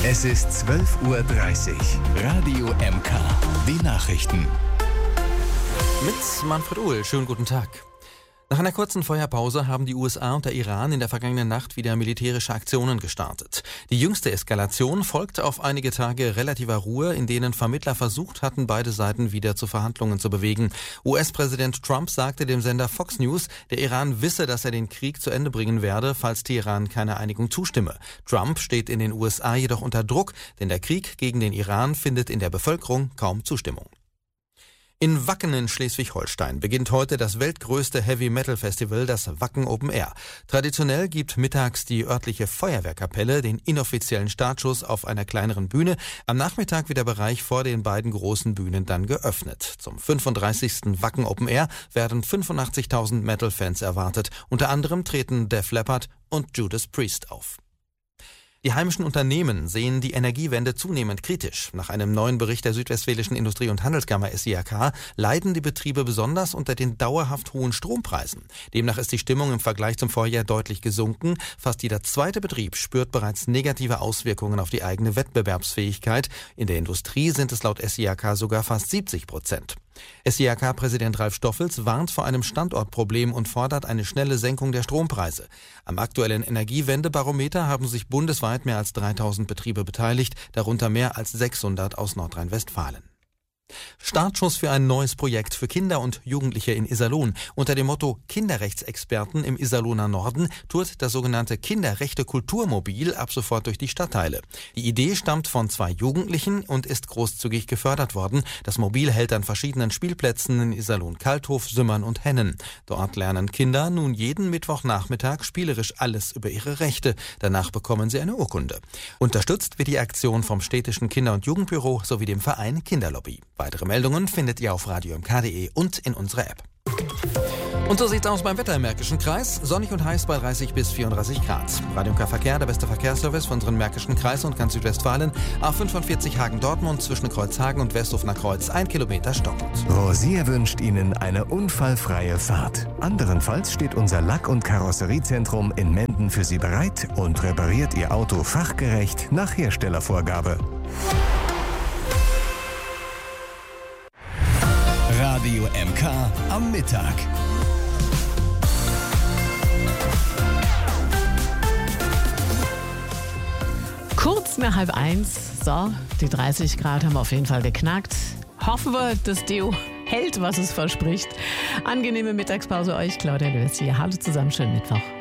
Es ist 12:30 Uhr. Radio MK. Die Nachrichten. Mit Manfred Uhl. Schönen guten Tag. Nach einer kurzen Feuerpause haben die USA und der Iran in der vergangenen Nacht wieder militärische Aktionen gestartet. Die jüngste Eskalation folgt auf einige Tage relativer Ruhe, in denen Vermittler versucht hatten, beide Seiten wieder zu Verhandlungen zu bewegen. US-Präsident Trump sagte dem Sender Fox News, der Iran wisse, dass er den Krieg zu Ende bringen werde, falls Teheran keine Einigung zustimme. Trump steht in den USA jedoch unter Druck, denn der Krieg gegen den Iran findet in der Bevölkerung kaum Zustimmung. In Wacken in Schleswig-Holstein beginnt heute das weltgrößte Heavy-Metal-Festival, das Wacken Open Air. Traditionell gibt mittags die örtliche Feuerwehrkapelle den inoffiziellen Startschuss auf einer kleineren Bühne. Am Nachmittag wird der Bereich vor den beiden großen Bühnen dann geöffnet. Zum 35. Wacken Open Air werden 85.000 Metal-Fans erwartet. Unter anderem treten Def Leppard und Judas Priest auf. Die heimischen Unternehmen sehen die Energiewende zunehmend kritisch. Nach einem neuen Bericht der Südwestfälischen Industrie- und Handelskammer SIAK leiden die Betriebe besonders unter den dauerhaft hohen Strompreisen. Demnach ist die Stimmung im Vergleich zum Vorjahr deutlich gesunken. Fast jeder zweite Betrieb spürt bereits negative Auswirkungen auf die eigene Wettbewerbsfähigkeit. In der Industrie sind es laut SIAK sogar fast 70%. SIAK-Präsident Ralf Stoffels warnt vor einem Standortproblem und fordert eine schnelle Senkung der Strompreise. Am aktuellen Energiewendebarometer haben sich bundesweit mehr als 3000 Betriebe beteiligt, darunter mehr als 600 aus Nordrhein-Westfalen. Startschuss für ein neues Projekt für Kinder und Jugendliche in Iserlohn. Unter dem Motto Kinderrechtsexperten im Iserlohner Norden tourt das sogenannte Kinderrechte-Kulturmobil ab sofort durch die Stadtteile. Die Idee stammt von 2 Jugendlichen und ist großzügig gefördert worden. Das Mobil hält an verschiedenen Spielplätzen in Iserlohn-Kalthof, Sümmern und Hennen. Dort lernen Kinder nun jeden Mittwochnachmittag spielerisch alles über ihre Rechte. Danach bekommen sie eine Urkunde. Unterstützt wird die Aktion vom städtischen Kinder- und Jugendbüro sowie dem Verein Kinderlobby. Weitere Meldungen findet ihr auf radiomk.de und in unserer App. Und so sieht's aus beim Wetter im Märkischen Kreis. Sonnig und heiß bei 30 bis 34 Grad. Radio MK Verkehr, der beste Verkehrsservice von unseren Märkischen Kreis und ganz Südwestfalen. A45 Hagen-Dortmund zwischen Kreuzhagen und Westhofener Kreuz 1 Kilometer stockend. Rosier wünscht Ihnen eine unfallfreie Fahrt. Anderenfalls steht unser Lack- und Karosseriezentrum in Menden für Sie bereit und repariert Ihr Auto fachgerecht nach Herstellervorgabe. Radio MK am Mittag. Kurz nach 12:30. So, die 30 Grad haben wir auf jeden Fall geknackt. Hoffen wir, das Deo hält, was es verspricht. Angenehme Mittagspause euch, Claudia Löws hier. Hallo zusammen, schönen Mittwoch.